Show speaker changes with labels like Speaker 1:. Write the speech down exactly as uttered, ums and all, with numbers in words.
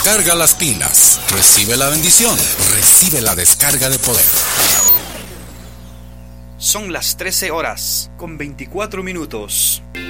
Speaker 1: Recarga las pilas, recibe la bendición, recibe la descarga de poder.
Speaker 2: Son las trece horas con veinticuatro minutos.